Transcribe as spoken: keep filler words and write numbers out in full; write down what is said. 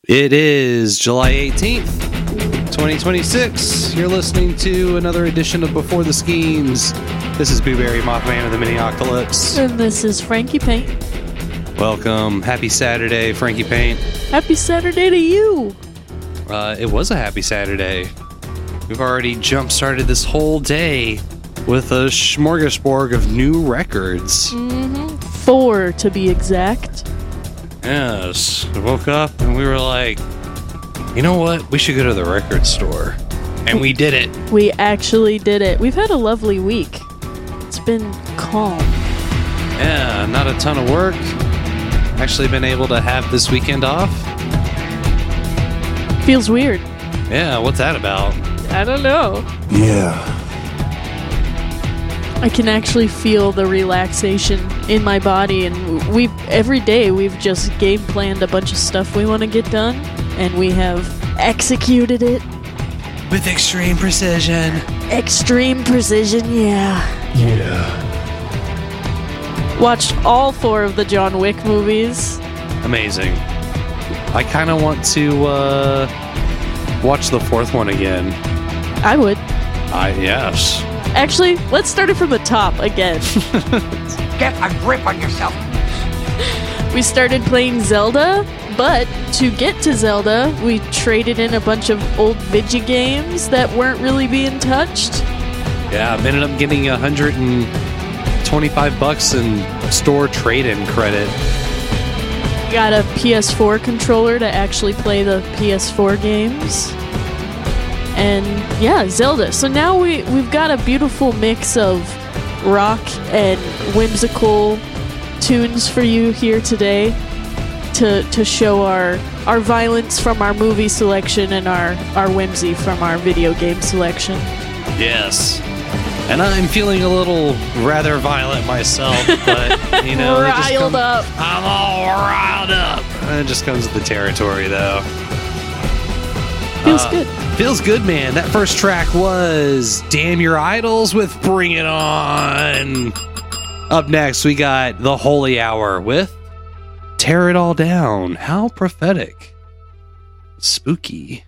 It is July eighteenth, twenty twenty-six. You're listening to another edition of Before the Schemes. This is Booberry, Mothman of the Mini Octolypse. And this is Frankie Paint. Welcome. Happy Saturday, Frankie Paint. Happy Saturday to you. Uh, it was a happy Saturday. We've already jump-started this whole day with a smorgasbord of new records. Mm-hmm. Four, to be exact. Yes. I woke up and we were like, you know what? We should go to the record store. And we did it. We actually did it. We've had a lovely week. It's been calm. Yeah, not a ton of work. Actually been able to have this weekend off. Feels weird. Yeah, what's that about? I don't know. Yeah. I can actually feel the relaxation in my body, and we every day we've just game planned a bunch of stuff we want to get done, and we have executed it with extreme precision. Extreme precision, yeah. Yeah. Watched all four of the John Wick movies. Amazing. I kind of want to uh, watch the fourth one again. I would. I yes. Actually, let's start it from the top again. Get a grip on yourself. We started playing Zelda, but to get to Zelda, we traded in a bunch of old Vidya games that weren't really being touched. Yeah, I ended up getting one hundred twenty-five bucks in store trade-in credit. Got a P S four controller to actually play the P S four games. And yeah, Zelda. So now we, we've got a beautiful mix of rock and whimsical tunes for you here today to to show our our violence from our movie selection and our, our whimsy from our video game selection. Yes. And I'm feeling a little rather violent myself, but, you know, it just riled come, up. I'm all riled up. It just comes with the territory, though. Feels uh, good. Feels good, man. That first track was Damn Your Idols with Bring It On. Up next, we got The Holy Hour with Tear It All Down. How prophetic. Spooky.